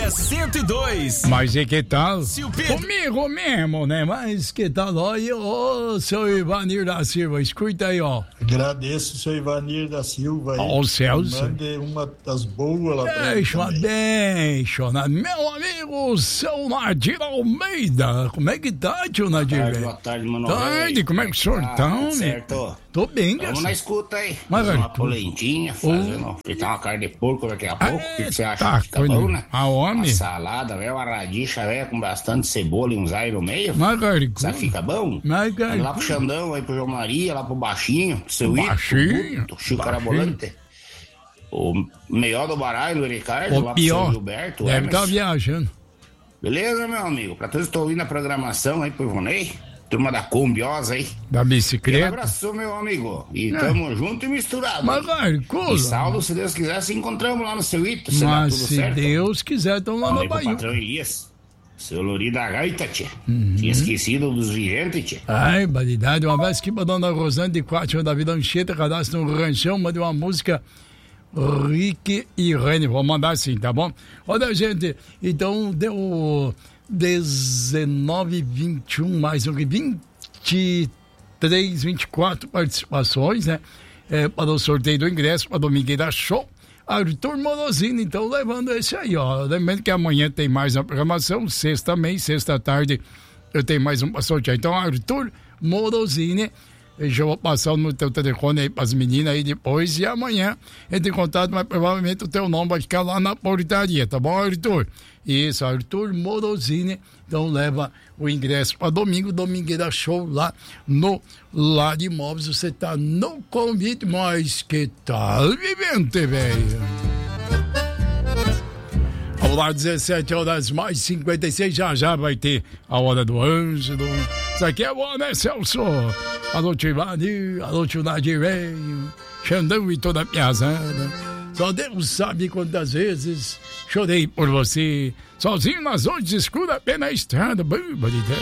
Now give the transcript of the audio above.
Melodia 102. Mas e que tal? Pedro. Comigo mesmo, né? Mas que tal? Olha, ô, seu Ivanir da Silva, escuta aí, ó. Agradeço, seu Ivanir da Silva. Ó, o Celso. Mande uma das boas lá pra mim também. Deixa, meu amigo, seu Nadir Almeida. Como é que tá, tio Nadir? Boa tarde, mano. Tarde, como é que o senhor tá, homem? Certo. Tô bem, Vamos na escuta aí. Mas, Fazer uma velho, polentinha, fritar uma carne de porco daqui a pouco. O que você acha? Tá, Fica bom, né? a homem. Uma salada, velho, uma radicha, velho, com bastante cebola e uns alhos no meio. Sabe, fica bom? Vai lá pro Xandão, aí pro João Maria, lá pro Baixinho, pro seu Baixinho? Ito, Chico Carabolante. O melhor do baralho, o Ricardo, lá pro seu Gilberto. Deve estar viajando. Beleza, meu amigo? Pra todos que estão ouvindo a programação aí pro Ivonei. Turma da Combiosa aí. Da bicicleta. Um abraço, meu amigo. E tamo junto e misturado. Mas, e saldo, se Deus quiser, se encontramos lá no seu Ito. Mas tudo se certo. Deus quiser, estamos lá no Bahia. Patrão Elias. Seu Lori da Gaita, tia. Tinha esquecido dos vigentes, tia. Ai, validade. Um abraço aqui pra dona Rosane de Quatro da Vida Anchieta, cadastro no Ranchão, mande uma música Rick e Rene. Vou mandar assim, tá bom? Olha, gente, então deu 19, 21, mais um 23, 24 participações, né? Para o sorteio do ingresso para Domingueira Show. Arthur Morosini, então levando esse aí, ó. Lembrando que amanhã tem mais uma programação, sexta tarde eu tenho mais um para sortear. Então, Arthur Morosini, eu vou passar no teu telefone aí para as meninas aí depois e amanhã entre em contato, mas provavelmente o teu nome vai ficar lá na portaria, tá bom, Arthur? Isso, Arthur Morosini, então leva o ingresso para Domingueira Show lá no Lar Imóveis, você tá no convite, mas que tal, vivente, velho? Vamos lá, 17 horas mais 56, já vai ter a hora do Ângelo. Isso aqui é bom, né, Celso? Alô, tio Ivanir, alô, tio Nadir, Xandão e toda a piazada. Só Deus sabe quantas vezes chorei por você, sozinho nas noites escuras, pé na estrada,